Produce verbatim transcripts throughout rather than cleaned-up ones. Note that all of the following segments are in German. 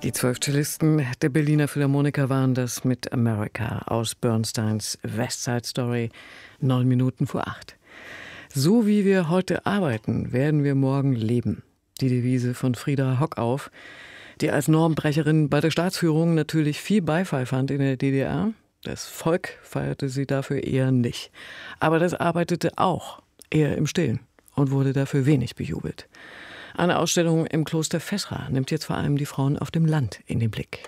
Die zwölf Cellisten der Berliner Philharmoniker waren das mit America aus Bernsteins West Side Story, neun Minuten vor acht. So wie wir heute arbeiten, werden wir morgen leben. Die Devise von Frieda Hockauf, die als Normbrecherin bei der Staatsführung natürlich viel Beifall fand in der D D R. Das Volk feierte sie dafür eher nicht. Aber das arbeitete auch eher im Stillen und wurde dafür wenig bejubelt. Eine Ausstellung im Kloster Fessra nimmt jetzt vor allem die Frauen auf dem Land in den Blick.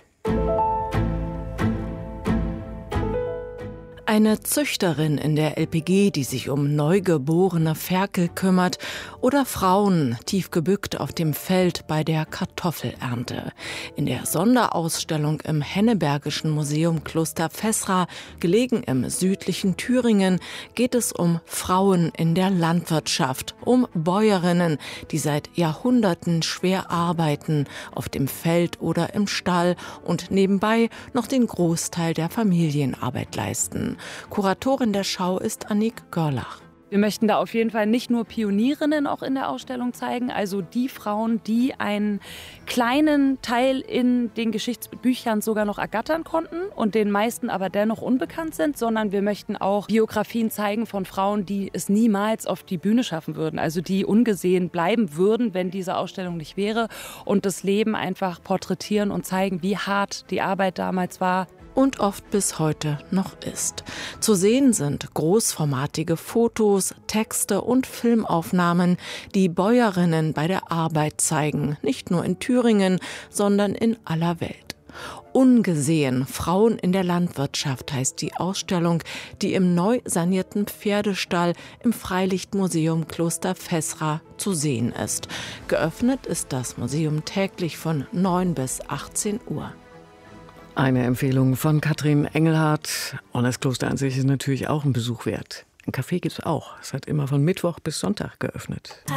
Eine Züchterin in der L P G, die sich um neugeborene Ferkel kümmert, oder Frauen tief gebückt auf dem Feld bei der Kartoffelernte. In der Sonderausstellung im Hennebergischen Museum Kloster Fessra, gelegen im südlichen Thüringen, geht es um Frauen in der Landwirtschaft, um Bäuerinnen, die seit Jahrhunderten schwer arbeiten, auf dem Feld oder im Stall und nebenbei noch den Großteil der Familienarbeit leisten. Kuratorin der Schau ist Annick Görlach. Wir möchten da auf jeden Fall nicht nur Pionierinnen auch in der Ausstellung zeigen, also die Frauen, die einen kleinen Teil in den Geschichtsbüchern sogar noch ergattern konnten und den meisten aber dennoch unbekannt sind, sondern wir möchten auch Biografien zeigen von Frauen, die es niemals auf die Bühne schaffen würden, also die ungesehen bleiben würden, wenn diese Ausstellung nicht wäre, und das Leben einfach porträtieren und zeigen, wie hart die Arbeit damals war. Und oft bis heute noch ist. Zu sehen sind großformatige Fotos, Texte und Filmaufnahmen, die Bäuerinnen bei der Arbeit zeigen, nicht nur in Thüringen, sondern in aller Welt. Ungesehen, Frauen in der Landwirtschaft heißt die Ausstellung, die im neu sanierten Pferdestall im Freilichtmuseum Kloster Fessra zu sehen ist. Geöffnet ist das Museum täglich von neun bis achtzehn Uhr. Eine Empfehlung von Katrin Engelhardt. Und das Kloster an sich ist natürlich auch ein Besuch wert. Ein Café gibt es auch. Es hat immer von Mittwoch bis Sonntag geöffnet.